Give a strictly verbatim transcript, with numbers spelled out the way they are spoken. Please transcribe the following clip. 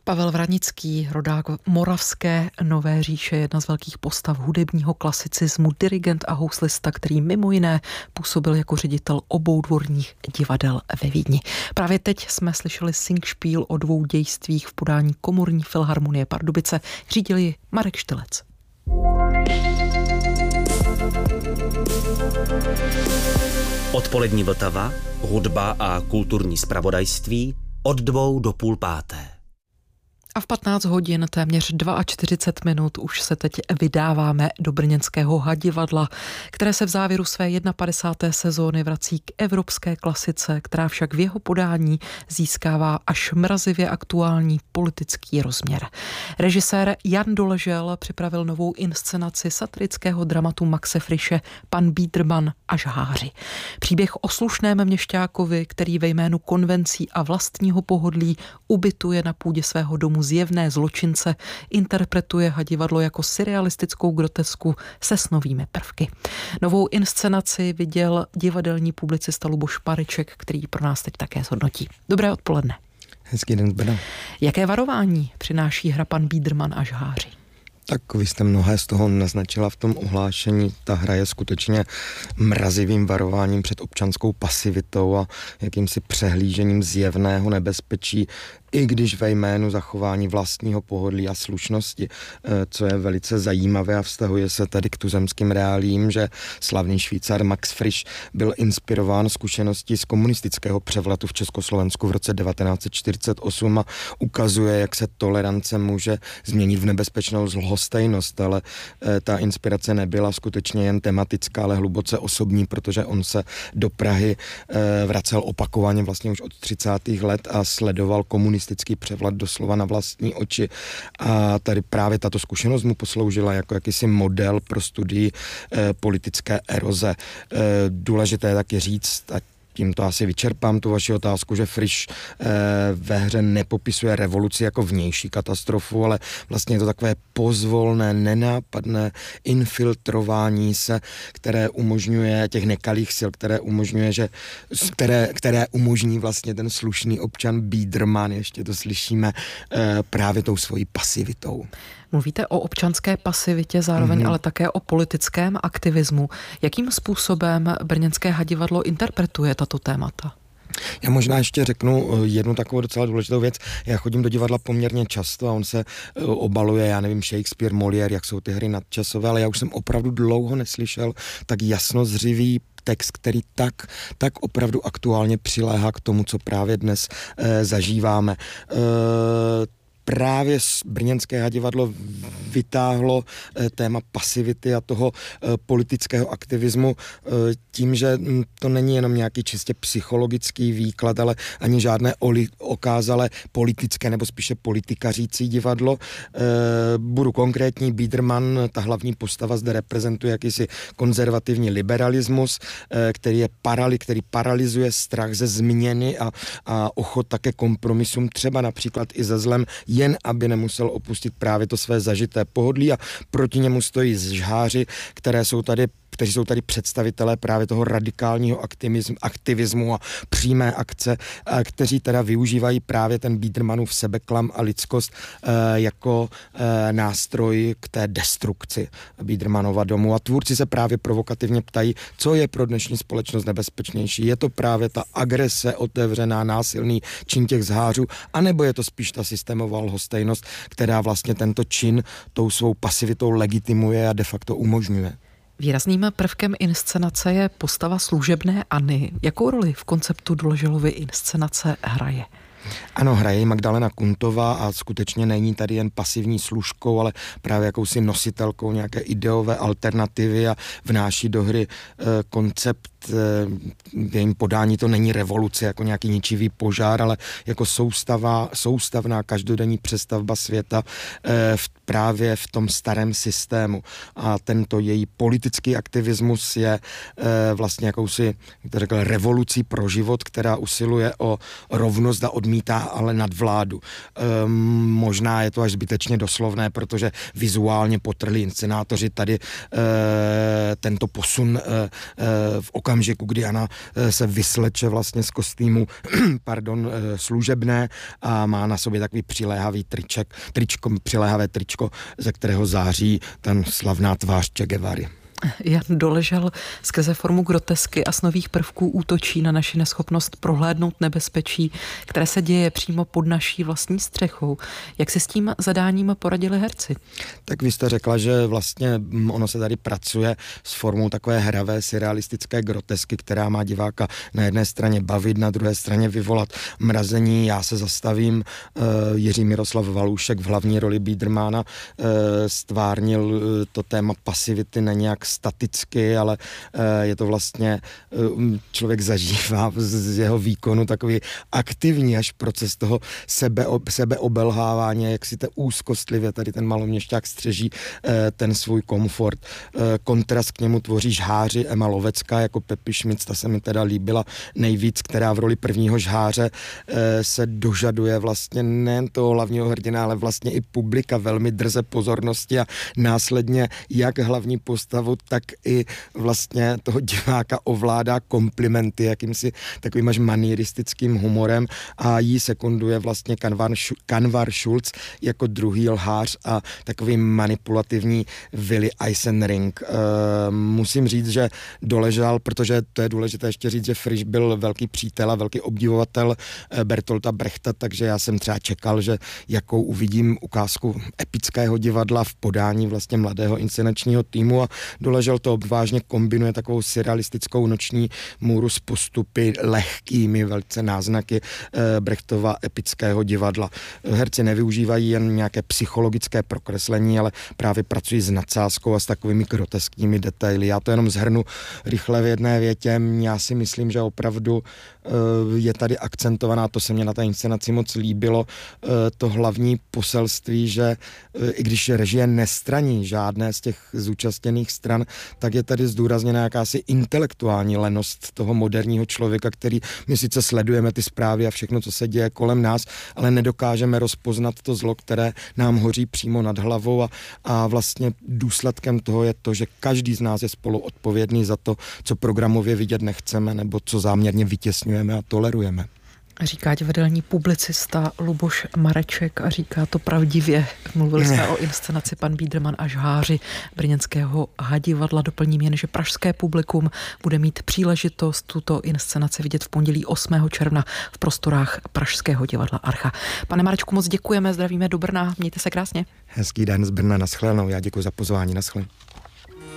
Pavel Vranický, rodák moravské Nové Říše, jedna z velkých postav hudebního klasicismu, dirigent a houslista, který mimo jiné působil jako ředitel obou dvorních divadel ve Vídni. Právě teď jsme slyšeli Singspiel o dvou dějstvích v podání Komorní filharmonie Pardubice. Řídil ji Marek Štylec. Odpolední Vltava, hudba a kulturní zpravodajství od dvou do půl páté. A v patnáct hodin, téměř čtyřicet dva minut, už se teď vydáváme do brněnského Hadivadla, které se v závěru své padesáté jedné sezóny vrací k evropské klasice, která však v jeho podání získává až mrazivě aktuální politický rozměr. Režisér Jan Doležel připravil novou inscenaci satirického dramatu Maxe Frische Pan Biedermann a žháři. Příběh o slušném měšťákovi, který ve jménu konvencí a vlastního pohodlí ubytuje na půdě svého domu zjevné zločince, interpretuje Hadivadlo jako surrealistickou grotesku se snovými prvky. Novou inscenaci viděl divadelní publicista Luboš Pariček, který pro nás teď také zhodnotí. Dobré odpoledne. Hezký den z Brna. Jaké varování přináší hra Pan Biedermann a žháři? Tak vy jste mnohé z toho naznačila v tom ohlášení. Ta hra je skutečně mrazivým varováním před občanskou pasivitou a jakýmsi přehlížením zjevného nebezpečí, i když ve jménu zachování vlastního pohodlí a slušnosti, co je velice zajímavé a vztahuje se tady k tuzemským reálím, že slavný Švýcar Max Frisch byl inspirován zkušeností z komunistického převratu v Československu v roce devatenáct set čtyřicet osm a ukazuje, jak se tolerance může změnit v nebezpečnou zlhostejnost, ale ta inspirace nebyla skutečně jen tematická, ale hluboce osobní, protože on se do Prahy vracel opakovaně vlastně už od třicátých let a sledoval komunistický převlad doslova na vlastní oči. A tady právě tato zkušenost mu posloužila jako jakýsi model pro studii eh, politické eroze. Eh, důležité je taky říct, ať tímto asi vyčerpám tu vaši otázku, že Frisch eh, ve hře nepopisuje revoluci jako vnější katastrofu, ale vlastně je to takové pozvolné, nenápadné infiltrování se, které umožňuje těch nekalých sil, které umožňuje, že, které, které umožní vlastně ten slušný občan Biedermann, ještě to slyšíme, eh, právě tou svojí pasivitou. Mluvíte o občanské pasivitě, zároveň mm-hmm. ale také o politickém aktivismu. Jakým způsobem brněnské Hadivadlo interpretuje tato témata? Já možná ještě řeknu jednu takovou docela důležitou věc. Já chodím do divadla poměrně často a on se obaluje, já nevím, Shakespeare, Molière, jak jsou ty hry nadčasové, ale já už jsem opravdu dlouho neslyšel tak jasnozřivý text, který tak, tak opravdu aktuálně přiléhá k tomu, co právě dnes eh, zažíváme. Eh, Právě brněnské Hadivadlo vytáhlo téma pasivity a toho politického aktivismu tím, že to není jenom nějaký čistě psychologický výklad, ale ani žádné oli, okázale politické nebo spíše politikařící divadlo. Budu konkrétní, Biedermann, ta hlavní postava zde reprezentuje jakýsi konzervativní liberalismus, který je parali, který paralyzuje strach ze změny a, a ochota ke kompromisům, třeba například i ze zlem, jen aby nemusel opustit právě to své zažité pohodlí, a proti němu stojí žháři, které jsou tady kteří jsou tady představitelé právě toho radikálního aktivismu, aktivismu a přímé akce, kteří teda využívají právě ten Biedermannův sebeklam a lidskost e, jako e, nástroj k té destrukci Biedermannova domu. A tvůrci se právě provokativně ptají, co je pro dnešní společnost nebezpečnější. Je to právě ta agrese, otevřená, násilný čin těch zhářů, anebo je to spíš ta systémová lhostejnost, která vlastně tento čin tou svou pasivitou legitimuje a de facto umožňuje. Výrazným prvkem inscenace je postava služebné Anny. Jakou roli v konceptu Doleželovy inscenace hraje? Ano, hraje Magdalena Kuntová a skutečně není tady jen pasivní služkou, ale právě jakousi nositelkou nějaké ideové alternativy a vnáší do hry e, koncept, e, v jejím podání to není revoluce jako nějaký ničivý požár, ale jako soustava, soustavná každodenní přestavba světa e, v, právě v tom starém systému. A tento její politický aktivismus je e, vlastně jakousi, jak to řekl, revolucí pro život, která usiluje o rovnost a odmítá ale nadvládu. E, možná je to až zbytečně doslovné, protože vizuálně potrhli inscenátoři tady e, tento posun e, e, v okamžiku okamžiku, kdy Anna se vysleče vlastně z kostýmu, pardon, služebné a má na sobě takový přiléhavý triček, tričko, přiléhavé tričko, ze kterého září ten slavná tvář Che Guevary. Jan Doležal skrze formu grotesky a snových prvků útočí na naši neschopnost prohlédnout nebezpečí, které se děje přímo pod naší vlastní střechou. Jak si s tím zadáním poradili herci? Tak vy jste řekla, že vlastně ono se tady pracuje s formou takové hravé surrealistické grotesky, která má diváka na jedné straně bavit, na druhé straně vyvolat mrazení. Já se zastavím, Jiří Miroslav Valůšek v hlavní roli Biedermana stvárnil to téma pasivity ne nějak staticky, ale je to vlastně, člověk zažívá z jeho výkonu takový aktivní až proces toho sebe, sebeobelhávání, jak si to úzkostlivě tady ten maloměšťák střeží ten svůj komfort. Kontrast k němu tvoří žháři Emma Lovecká jako Pepi Schmitz, ta se mi teda líbila nejvíc, která v roli prvního žháře se dožaduje vlastně nejen toho hlavního hrdina, ale vlastně i publika velmi drze pozornosti a následně jak hlavní postavu, tak i vlastně toho diváka ovládá komplimenty jakýmsi takovým až manieristickým humorem a jí sekunduje vlastně Kanvar Schulz jako druhý lhář a takový manipulativní Willy Eisenring. E, musím říct, že Doležal, protože to je důležité ještě říct, že Frisch byl velký přítel a velký obdivovatel Bertolta Brechta, takže já jsem třeba čekal, že jakou uvidím ukázku epického divadla v podání vlastně mladého inscenačního týmu a Doležal to obvážně kombinuje takovou surrealistickou noční můru s postupy lehkými velice náznaky e, Brechtova epického divadla. Herci nevyužívají jen nějaké psychologické prokreslení, ale právě pracují s nadsázkou a s takovými groteskními detaily. Já to jenom zhrnu rychle v jedné větě. Já si myslím, že opravdu e, je tady akcentovaná, to se mně na té inscenaci moc líbilo, e, to hlavní poselství, že e, i když režie nestraní žádné z těch zúčastněných stran, tak je tady zdůrazněna jakási intelektuální lenost toho moderního člověka, který my sice sledujeme ty zprávy a všechno, co se děje kolem nás, ale nedokážeme rozpoznat to zlo, které nám hoří přímo nad hlavou a, a vlastně důsledkem toho je to, že každý z nás je spolu odpovědný za to, co programově vidět nechceme nebo co záměrně vytěsňujeme a tolerujeme. Říká divadelní publicista Luboš Mareček a říká to pravdivě. Mluvili jsme o inscenaci Pan Biederman a žháři brněnského Hadivadla. Doplním jen, že pražské publikum bude mít příležitost tuto inscenaci vidět v pondělí osmého června v prostorách Pražského divadla Archa. Pane Marečku, moc děkujeme, zdravíme do Brna, mějte se krásně. Hezký den z Brna, naschledanou, já děkuji za pozvání, naschle.